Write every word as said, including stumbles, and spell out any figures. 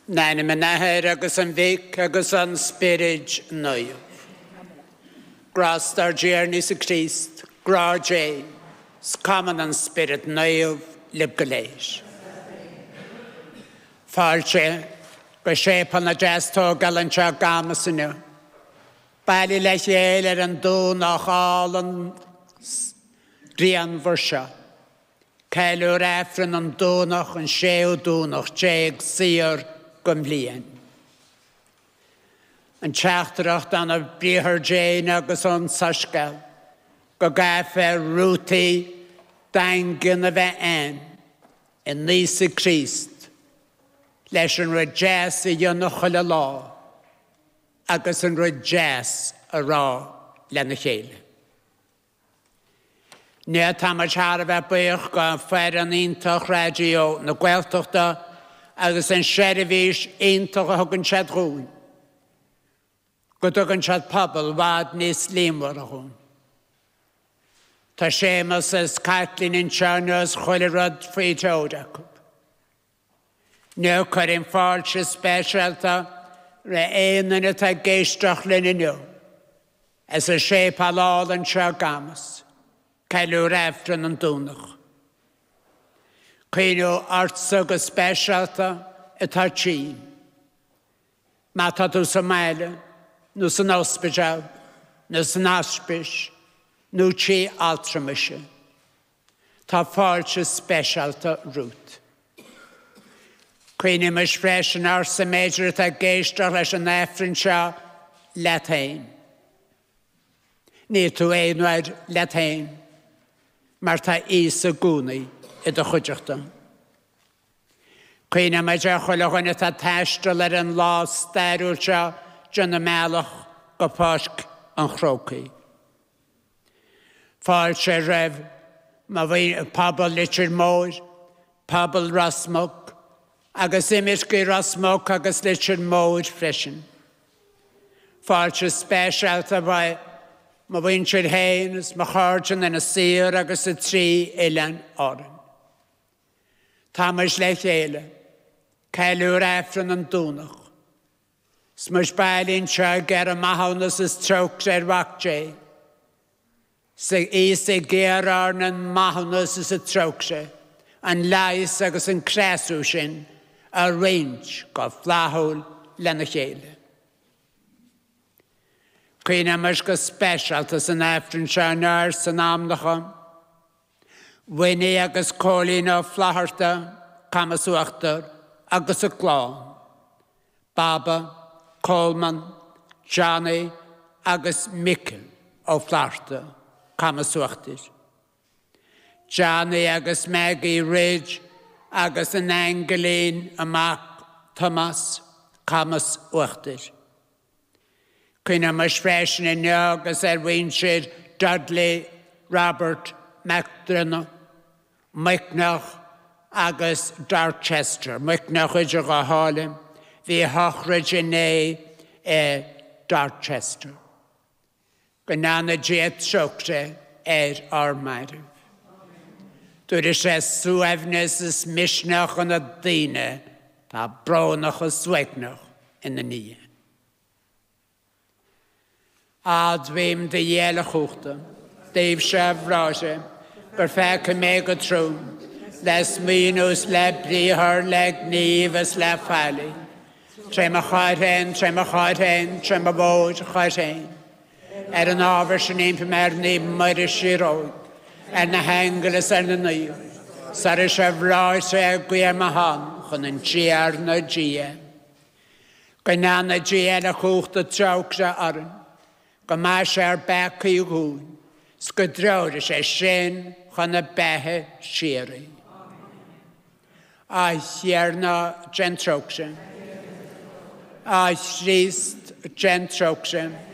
Nain me naher agus an vic agus an spirit noyo. Gras dar journey sa Christ, gra jay, common an spirit noyo lib galeish. Falche, greshe pan a jasto galancha gamasinu. Bali lecheler an do nach allen drian versha. Kailur afren an do nach an sheo do nach jeg seer gumlien. An chachterach dan a brihar jane agus an sashkel. Go gafe ruti dangen of an in Lisa Christ. Leis an rajas a yonochel law. Agus an rajas a ra lena chéile. Nea tamach harf a buich go fer an intach radio na gweltochta agus an sherivish intach a hogan chad rún. Godogan chad pobl wad nis limwar a rún. Ta Seamus as Kathleen in Charnas cholerad free-todacub. Nea karin falche specialta re einan it a geistrach leninu. As a shape halal and chargamas. Kailur after an dunach. Kino artsug a specialta et harchin. Matatu samale, nus an hospital, nus an aspish, nuchi altramische. Ta falche specialta root. Kino mish fresh an arsa major et a geistra as an afrinsha latain. Ni to einwad latain. Marta isa gúni i do chuideachta. Cuine me de chuileáin a taistil ar an lá stairúilse duna mealach go páisc an chrócaí. Fáil sé raibh má bhí pobl litir mór, pobl rasmog, agus imisci rasmog agus litir mór freisin. Fáil sé spéisialta bhaid ma bhain siad héanas, ma cháirtean in a sír agus a trí ilan oran. Támas le chéile, cailúr afran an dúnach. Smus bailín se gar a mahanas is troch sé wachté. Sa is a géar an mahanas is a troch sé. An lais agus an crasú sin a range go flahol lena chéile. Cuine mas go specialtas an afrin se nár san amnacha. Winnie agus cólín ó flaharta, camasúachtar, agus a glán. Baba, Coleman, Johnny, agus Michael ó flaharta, camasúachtar. Johnny agus Maggie Ridge, agus an Angeline amach Thomas, camasúachtar. Cuine mas freisin in agus ar bhain siad Dudley, Robert, McDonough, Micnach agus Dorchester. Micnach idir go hálim, bhí hochrid inné e Dorchester. Gnána diet seachta ar armaidir. Dúir sé suamhnas is misnach an a daine tá bránach a swegnach in na níe. Adwim de jelle chuchta, Dave Shab Raja, gur feice mé go trúm, les mínus le bríhar le gníomhas le fáilí. Tre ma cháidhain, tre ma cháidhain, tre ma bóid cháidhain. Er an ábhar sin impa mar ní mar is síróid, er na hengelas ar na níomh. Sar is a bhráise a gweir ma han, chun an díar na díe. Gwyna na díe le chuchta trauch sa aran. Go má sé ar becaí gún, sgudróir sé sin chun a bethe siaraí. A dhearna gentróchse, a sríst gentróchse,